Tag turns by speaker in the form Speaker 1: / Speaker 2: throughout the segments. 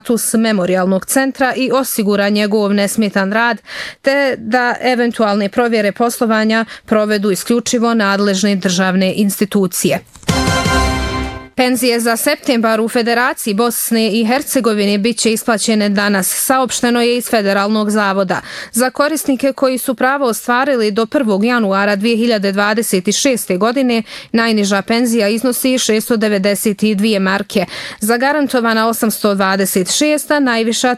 Speaker 1: status memorijalnog centra i osigura njegov nesmetan rad, te da eventualne provjere poslovanja provedu isključivo nadležne državne institucije. Penzije za septembar u Federaciji Bosne i Hercegovine bit će isplaćene danas, saopšteno je iz Federalnog zavoda. Za korisnike koji su pravo ostvarili do 1. januara 2026. godine, najniža penzija iznosi 692 marke, zagarantovana 826, a najviša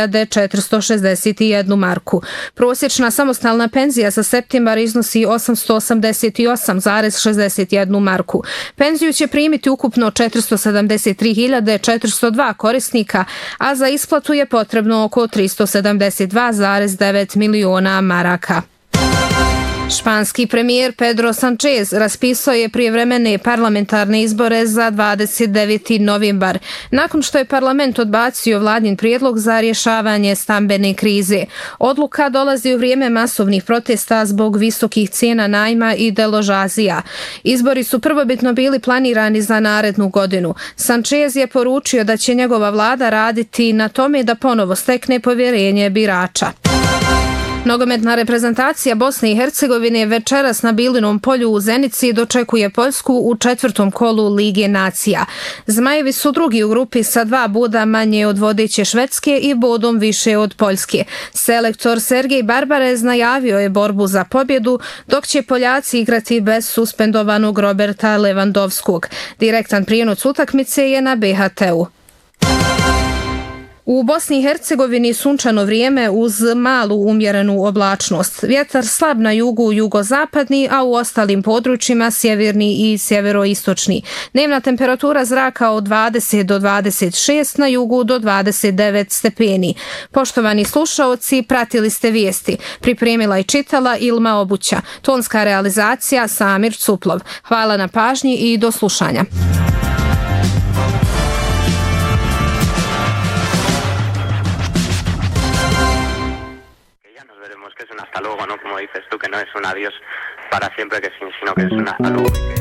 Speaker 1: 3461 marku. Prosječna samostalna penzija za septembar iznosi 888,61 marku. Penziju će primiti ukupno 473.402 korisnika, a za isplatu je potrebno oko 372,9 miliona maraka. Španski premijer Pedro Sánchez raspisao je prijevremene parlamentarne izbore za 29. novembar, nakon što je parlament odbacio vladin prijedlog za rješavanje stambene krize. Odluka dolazi u vrijeme masovnih protesta zbog visokih cijena najma i deložacija. Izbori su prvobitno bili planirani za narednu godinu. Sánchez je poručio da će njegova vlada raditi na tome da ponovo stekne povjerenje birača. Nogometna reprezentacija Bosne i Hercegovine večeras na Bilinom polju u Zenici dočekuje Poljsku u 4. kolu Lige nacija. Zmajevi su drugi u grupi sa 2 boda manje od vodeće Švedske i bodom više od Poljske. Selektor Sergej Barbarez najavio je borbu za pobjedu, dok će Poljaci igrati bez suspendovanog Roberta Lewandowskog. Direktan prijenos utakmice je na BHT-u. U Bosni i Hercegovini sunčano vrijeme uz malu umjerenu oblačnost. Vjetar slab na jugu, jugozapadni, a u ostalim područjima sjeverni i sjeveroistočni. Dnevna temperatura zraka od 20 do 26, na jugu do 29 stepeni. Poštovani slušaoci, pratili ste vijesti. Pripremila i čitala Ilma Obuća. Tonska realizacija Samir Cuplov. Hvala na pažnji i do slušanja.
Speaker 2: Que es un hasta luego, ¿no? Como dices tú, que no es un adiós para siempre, sino que es un hasta luego.